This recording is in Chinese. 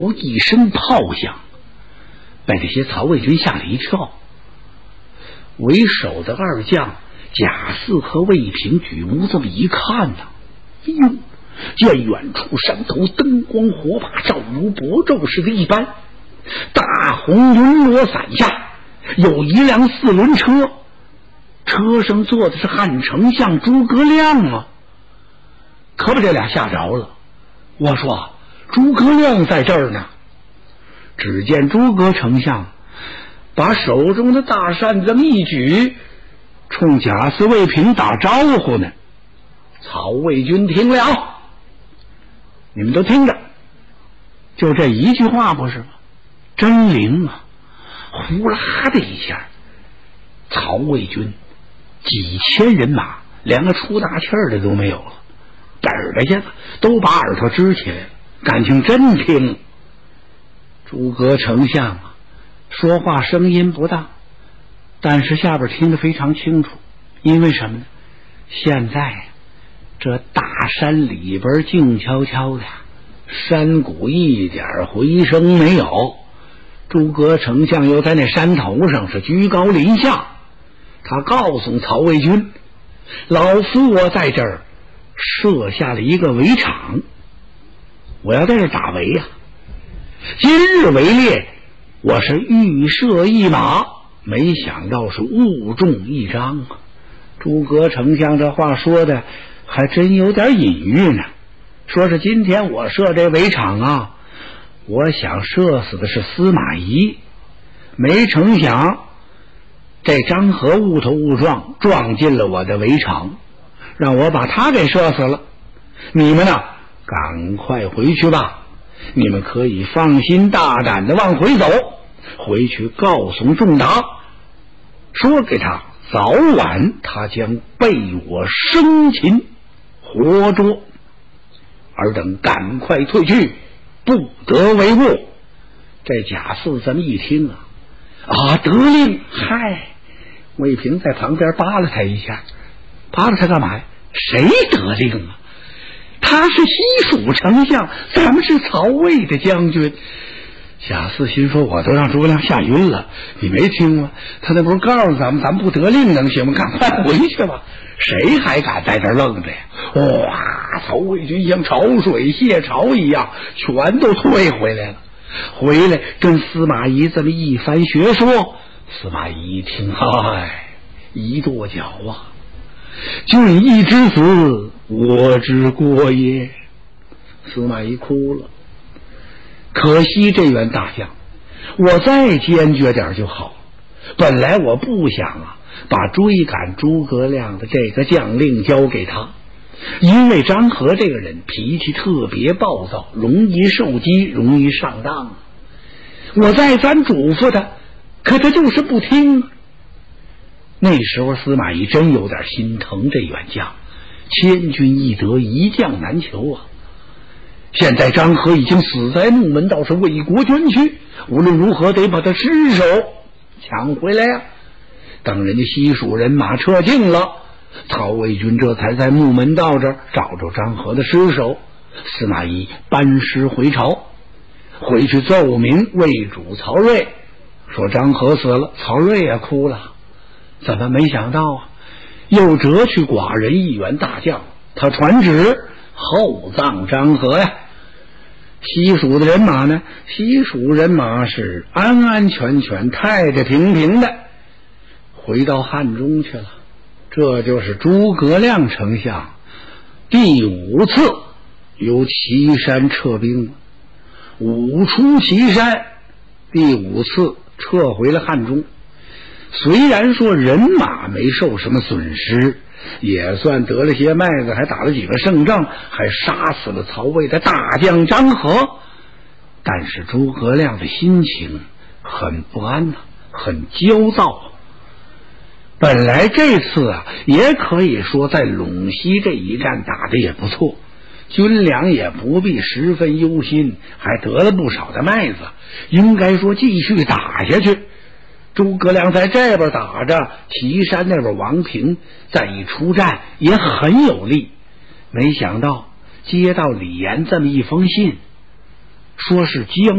一声炮响，把这些曹魏军吓了一跳。为首的二将贾似和魏平举目这么一看呢，哎呦，见远处山头灯光火把，照如薄昼似的一般。大红云罗伞下有一辆4轮车，车上坐的是汉丞相诸葛亮啊！可把这俩吓着了。我说诸葛亮在这儿呢。只见诸葛丞相把手中的大扇这么一举，冲贾似魏平打招呼呢。曹魏军听了，你们都听着，就这一句话不是吗？真灵啊！呼啦的一下，曹魏军几千人马连个出大气儿的都没有了，嘚的下子都把耳朵支起来了，感情真听。诸葛丞相啊，说话声音不大，但是下边听得非常清楚。因为什么呢？现在这大山里边静悄悄的，山谷一点回声没有。诸葛丞相又在那山头上是居高临下，他告诉曹魏军，老夫我在这儿设下了一个围场，我要在这打围啊。今日围猎，我是预设一马，没想到是误中一张啊。诸葛丞相这话说的还真有点隐喻呢，说是今天我设这围场啊，我想射死的是司马懿，没成想这张合误头误撞，撞进了我的围场，让我把他给射死了。你们呢，赶快回去吧，你们可以放心大胆的往回走，回去告诉仲达，说给他早晚他将被我生擒活捉，尔等赶快退去，不得为误。这贾似这么一听啊，得令。嗨，魏平在旁边扒拉他一下，扒拉他干嘛呀？谁得令啊？他是西蜀丞相，咱们是曹魏的将军。贾似心说，我都让诸葛亮吓晕了，你没听吗？他那不是告诉咱们不得令能行吗？赶快回去吧，谁还敢在这愣着呀？哇，曹魏军像潮水泄潮一样，全都退回来了。回来跟司马懿这么一番学说，司马懿一听，一跺脚啊，君亦之死，我之过也。司马懿哭了，可惜这员大将，我再坚决点就好。本来我不想把追赶诸葛亮的这个将令交给他，因为张合这个人脾气特别暴躁，容易受激，容易上当。我再三嘱咐他，可他就是不听。那时候司马懿真有点心疼这员将，千军易得，一将难求啊。现在张合已经死在木门道，是为国捐躯，无论如何得把他尸首抢回来呀。等人家西蜀人马撤尽了，曹魏军这才在木门道这儿找着张合的尸首。司马懿班师回朝，回去奏明魏主曹睿，说张合死了。曹睿也哭了，怎么没想到又折去寡人一员大将，他传旨厚葬张合呀。西蜀的人马呢？西蜀人马是安安全全、太太平平的回到汉中去了。这就是诸葛亮丞相第5次由岐山撤兵，5出岐山，第5次撤回了汉中。虽然说人马没受什么损失，也算得了些麦子，还打了几个胜仗，还杀死了曹魏的大将张合，但是诸葛亮的心情很不安很焦躁。本来这次也可以说在陇西这一战打得也不错，军粮也不必十分忧心，还得了不少的麦子，应该说继续打下去。诸葛亮在这边打着，岐山那边王平再一出战也很有利。没想到接到李严这么一封信， 说是江